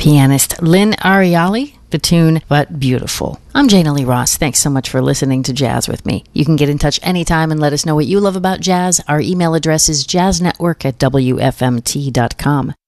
pianist Lynn Ariali. The tune, But Beautiful. I'm Jana Lee Ross. Thanks so much for listening to Jazz with me. You can get in touch anytime and let us know what you love about jazz. Our email address is jazznetwork@wfmt.com.